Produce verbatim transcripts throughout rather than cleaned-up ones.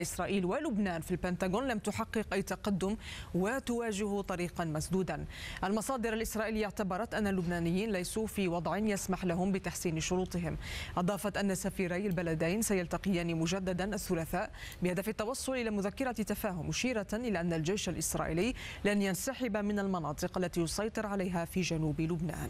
إسرائيل ولبنان في البنتاغون لم تحقق أي تقدم وتواجه طريقا مسدودا. المصادر الإسرائيلية اعتبرت أن اللبنانيين ليسوا في وضع يسمح لهم بتحسين شروطهم. أضافت أن سفيري البلدين سيلتقيان مجددا الثلاثاء بهدف التوصل إلى مذكرة تفاهم، مشيرة إلى أن الجيش الإسرائيلي لن ينسحب من المناطق التي يسيطر عليها في جنوب لبنان.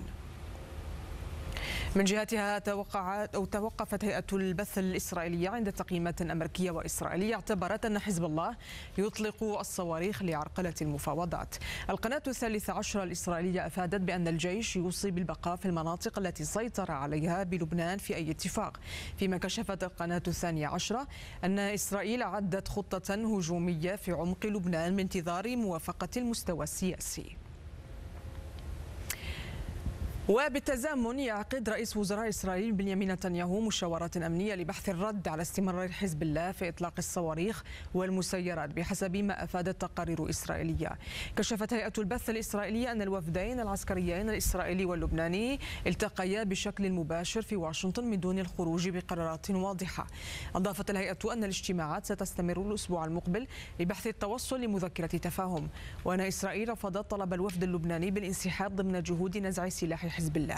من جهتها توقعت أو توقفت هيئة البث الإسرائيلية عند تقييمات أمريكية وإسرائيلية اعتبرت أن حزب الله يطلق الصواريخ لعرقلة المفاوضات. القناة الثالثة عشرة الإسرائيلية أفادت بأن الجيش يوصي بالبقاء في المناطق التي سيطر عليها بلبنان في أي اتفاق، فيما كشفت القناة الثانية عشرة أن إسرائيل عدت خطة هجومية في عمق لبنان بانتظار موافقة المستوى السياسي. وبالتزامن يعقد رئيس وزراء إسرائيل بنيامين نتنياهو مشاورات أمنية لبحث الرد على استمرار حزب الله في إطلاق الصواريخ والمسيرات بحسب ما أفادت تقارير إسرائيلية. كشفت هيئة البث الإسرائيلية أن الوفدين العسكريين الإسرائيلي واللبناني التقيا بشكل مباشر في واشنطن من دون الخروج بقرارات واضحة. أضافت الهيئة أن الاجتماعات ستستمر الأسبوع المقبل لبحث التوصل لمذكرة تفاهم، وأن إسرائيل رفضت طلب الوفد اللبناني بالانسحاب ضمن جهود نزع سلاح حزب الله.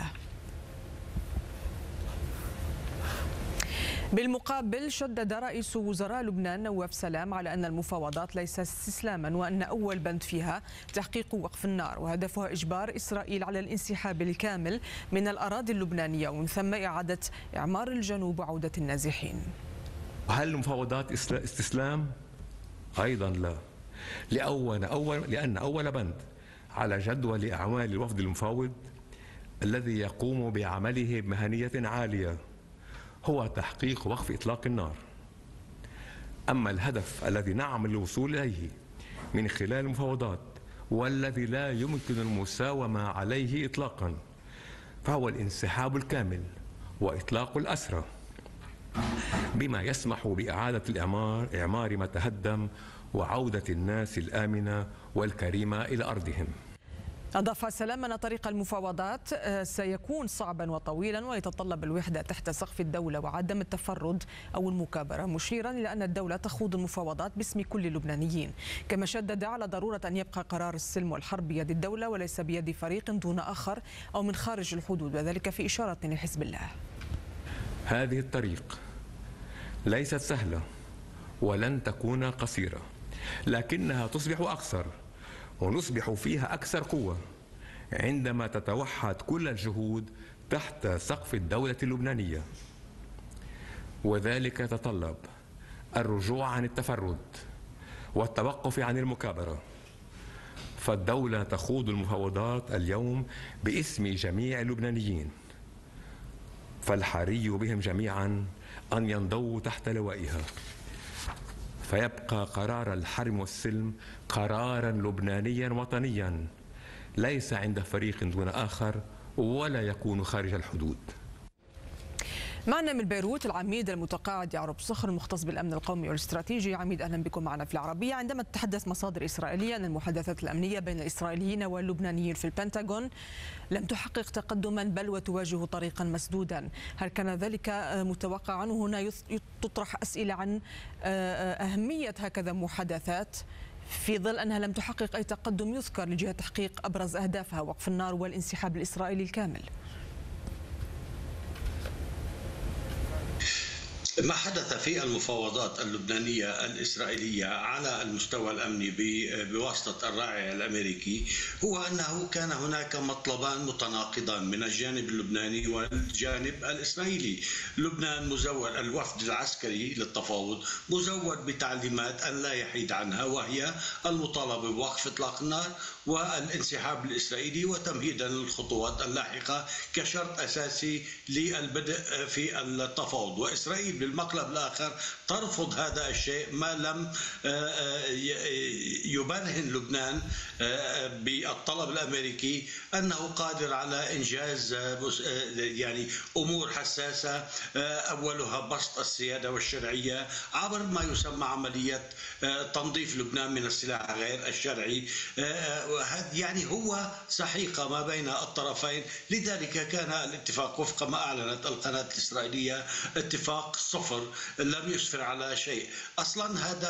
بالمقابل شدد رئيس وزراء لبنان نواف سلام على أن المفاوضات ليس استسلاما، وأن أول بند فيها تحقيق وقف النار وهدفها إجبار إسرائيل على الانسحاب الكامل من الأراضي اللبنانية ومن ثم إعادة إعمار الجنوب وعودة النازحين. هل المفاوضات استسلام؟ أيضا لا، لأول أول لأن أول بند على جدول أعمال الوفد المفاوض الذي يقوم بعمله بمهنية عالية هو تحقيق وقف إطلاق النار. أما الهدف الذي نعمل للوصول إليه من خلال المفاوضات والذي لا يمكن المساومة عليه إطلاقا فهو الانسحاب الكامل وإطلاق الأسرى، بما يسمح بإعادة الإعمار إعمار ما تهدم وعودة الناس الآمنة والكريمة إلى أرضهم. أضاف سلام أن طريق المفاوضات سيكون صعبا وطويلا ويتطلب الوحدة تحت سقف الدولة وعدم التفرد أو المكابرة، مشيرا إلى أن الدولة تخوض المفاوضات باسم كل اللبنانيين. كما شدد على ضرورة أن يبقى قرار السلم والحرب بيد الدولة وليس بيد فريق دون آخر أو من خارج الحدود، وذلك في إشارة لحزب الله. هذه الطريق ليست سهلة ولن تكون قصيرة، لكنها تصبح أقصر ونصبح فيها أكثر قوة عندما تتوحد كل الجهود تحت سقف الدولة اللبنانية، وذلك يتطلب الرجوع عن التفرد والتوقف عن المكابرة. فالدولة تخوض المفاوضات اليوم باسم جميع اللبنانيين، فالحري بهم جميعا أن ينضووا تحت لوائها، فيبقى قرار الحرم والسلم قرارا لبنانيا وطنيا ليس عند فريق دون آخر ولا يكون خارج الحدود. معنا من بيروت العميد المتقاعد يعرب صخر المختص بالأمن القومي والاستراتيجي. عميد، أهلا بكم معنا في العربية. عندما تتحدث مصادر إسرائيلية أن المحادثات الأمنية بين الإسرائيليين واللبنانيين في البنتاغون لم تحقق تقدما بل وتواجه طريقا مسدودا، هل كان ذلك متوقعا؟ هنا تطرح أسئلة عن أهمية هكذا محادثات في ظل أنها لم تحقق أي تقدم يذكر لجهة تحقيق أبرز أهدافها وقف النار والانسحاب الإسرائيلي الكامل. ما حدث في المفاوضات اللبنانية الإسرائيلية على المستوى الأمني بواسطة الراعي الأمريكي هو أنه كان هناك مطلبان متناقضان من الجانب اللبناني والجانب الإسرائيلي. لبنان مزود، الوفد العسكري للتفاوض مزود بتعليمات أن لا يحيد عنها، وهي المطالبة بوقف إطلاق النار والانسحاب الإسرائيلي وتمهيدا للخطوات اللاحقة كشرط أساسي للبدء في التفاوض. وإسرائيل بالمقلب الآخر ترفض هذا الشيء ما لم يبرهن لبنان بالطلب الأمريكي أنه قادر على إنجاز يعني أمور حساسة، أولها بسط السيادة والشرعية عبر ما يسمى عملية تنظيف لبنان من السلاح غير الشرعي. يعني هو سحيقة ما بين الطرفين، لذلك كان الاتفاق وفق ما أعلنت القناة الإسرائيلية اتفاق صفر، لم يسفر على شيء أصلا. هذا